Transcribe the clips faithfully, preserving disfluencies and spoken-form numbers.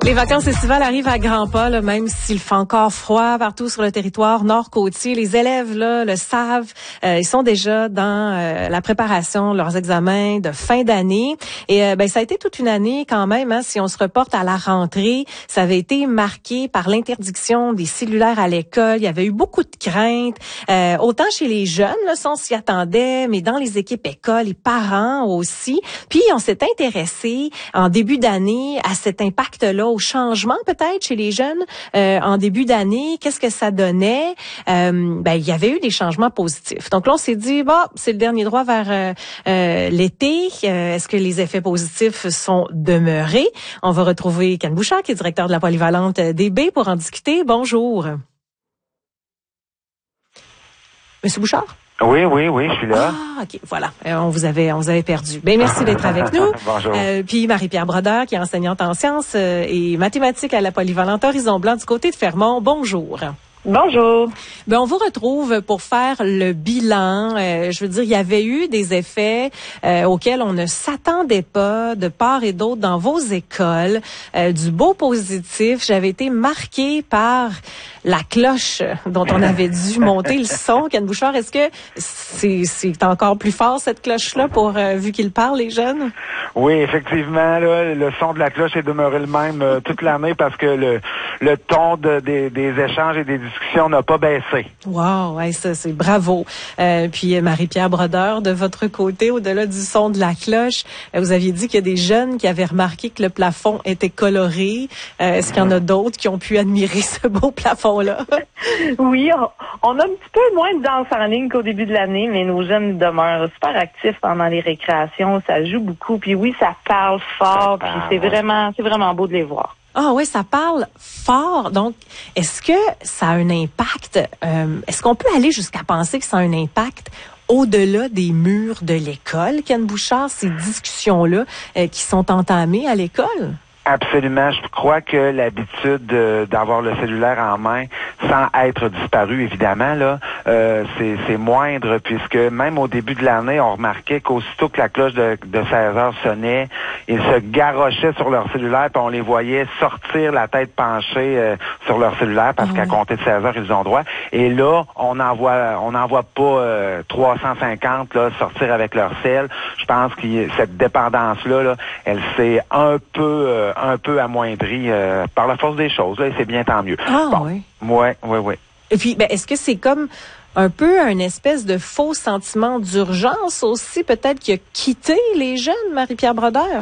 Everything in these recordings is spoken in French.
Les vacances estivales arrivent à grands pas, là, même s'il fait encore froid partout sur le territoire nord-côtier. Les élèves là, le savent, euh, ils sont déjà dans euh, la préparation de leurs examens de fin d'année. Et euh, ben ça a été toute une année quand même. Hein, si on se reporte à la rentrée, ça avait été marqué par l'interdiction des cellulaires à l'école. Il y avait eu beaucoup de craintes, euh, autant chez les jeunes, là, ça on s'y attendait, mais dans les équipes écoles, les parents aussi. Puis on s'est intéressé en début d'année à cet impact-là, au changement peut-être chez les jeunes euh, en début d'année. Qu'est-ce que ça donnait? Euh, ben, il y avait eu des changements positifs. Donc là, on s'est dit, bon, c'est le dernier droit vers euh, euh, l'été. Euh, est-ce que les effets positifs sont demeurés? On va retrouver Ken Bouchard, qui est directeur de la polyvalente D B, pour en discuter. Bonjour. Monsieur Bouchard? Oui, oui, oui, je suis là. Ah, OK, voilà. Euh, on vous avait on vous avait perdu. Ben merci d'être avec nous. Bonjour. Euh, puis Marie-Pierre Brodeur, qui est enseignante en sciences euh, et mathématiques à la polyvalente Horizon Blanc du côté de Fermont. Bonjour. Bonjour. Ben on vous retrouve pour faire le bilan. Euh, je veux dire, il y avait eu des effets euh, auxquels on ne s'attendait pas de part et d'autre dans vos écoles. Euh, du beau positif. J'avais été marquée par la cloche dont on avait dû monter le son. Ken Bouchard, est-ce que c'est, c'est encore plus fort cette cloche-là pour euh, vu qu'ils parlent, les jeunes? Oui, effectivement, là, le son de la cloche est demeuré le même euh, toute l'année parce que le, le ton de, des, des échanges et des discussions n'a pas baissé. Wow, ouais, ça c'est bravo. Euh, puis Marie-Pierre Brodeur, de votre côté, au-delà du son de la cloche, euh, vous aviez dit qu'il y a des jeunes qui avaient remarqué que le plafond était coloré. Euh, est-ce qu'il y en a d'autres qui ont pu admirer ce beau plafond-là? Oui, on, on a un petit peu moins de danse en ligne qu'au début de l'année, mais nos jeunes demeurent super actifs pendant les récréations. Ça joue beaucoup. Puis oui, ça parle fort. Puis c'est vraiment, c'est vraiment beau de les voir. Ah oui, ça parle fort. Donc, est-ce que ça a un impact? Euh, est-ce qu'on peut aller jusqu'à penser que ça a un impact au-delà des murs de l'école, Ken Bouchard, ces discussions-là euh, qui sont entamées à l'école? Absolument. Je crois que l'habitude euh, d'avoir le cellulaire en main sans être disparu, évidemment, là, euh, c'est, c'est moindre puisque même au début de l'année, on remarquait qu'aussitôt que la cloche de, de seize heures sonnait, ils se garrochaient sur leur cellulaire puis on les voyait sortir la tête penchée euh, sur leur cellulaire parce qu'à compter de seize heures, ils ont droit. Et là, on n'en voit, on n'en voit pas euh, trois cent cinquante là, sortir avec leur sel. Je pense que cette dépendance-là, là, elle s'est un peu... Euh, un peu amoindri euh, par la force des choses. Là, et c'est bien tant mieux. Ah bon, oui. Oui, oui, oui. Et puis, ben, est-ce que c'est comme un peu un espèce de faux sentiment d'urgence aussi, peut-être, qui a quitté les jeunes, Marie-Pierre Brodeur?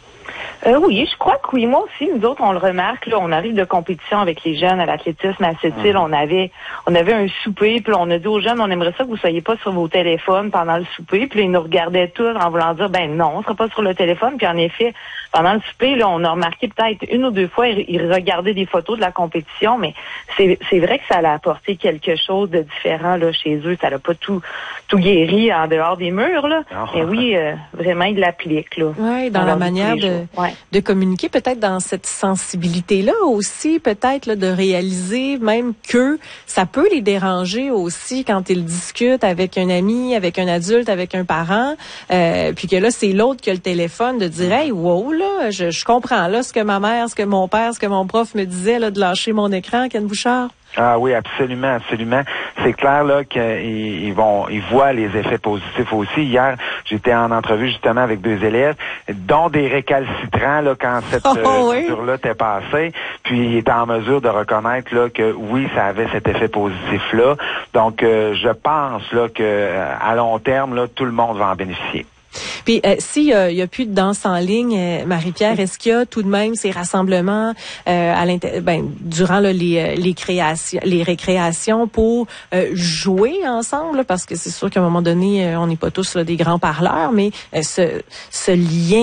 Euh, oui, je crois que oui. Moi aussi, nous autres, on le remarque. Là, on arrive de compétition avec les jeunes à l'athlétisme à Sept-Îles. On avait, on avait un souper, puis on a dit aux jeunes, on aimerait ça que vous soyez pas sur vos téléphones pendant le souper. Puis là, ils nous regardaient tous en voulant dire, ben non, on sera pas sur le téléphone. Puis en effet, pendant le souper, là, on a remarqué peut-être une ou deux fois, ils, ils regardaient des photos de la compétition, mais c'est, c'est vrai que ça a apporté quelque chose de différent là chez eux. Ça n'a pas tout, tout guéri en dehors des murs là. Oh. Mais oui, euh, vraiment, ils l'appliquent là. Oui, dans la manière de ouais. de communiquer, peut-être dans cette sensibilité-là aussi, peut-être là, de réaliser même que ça peut les déranger aussi quand ils discutent avec un ami, avec un adulte, avec un parent, euh, puis que là, c'est l'autre qui a le téléphone, de dire « Hey, wow, là, je, je comprends là ce que ma mère, ce que mon père, ce que mon prof me disait, là, de lâcher mon écran, Ken Bouchard. » Ah oui, absolument, absolument. C'est clair là qu'ils ils vont, ils voient les effets positifs aussi. Hier, j'étais en entrevue justement avec deux élèves, dont des récalcitrants là quand cette oh, euh, oui. mesure-là était passée. Puis ils étaient en mesure de reconnaître là que oui, ça avait cet effet positif-là. Donc, euh, je pense là que euh, à long terme là, tout le monde va en bénéficier. Puis, euh, s'il euh, y a plus de danse en ligne, euh, Marie-Pierre, est-ce qu'il y a tout de même ces rassemblements euh, à l'inter- ben, durant là, les, les créations, les récréations pour euh, jouer ensemble? Parce que c'est sûr qu'à un moment donné, euh, on n'est pas tous là, des grands parleurs, mais euh, ce, ce lien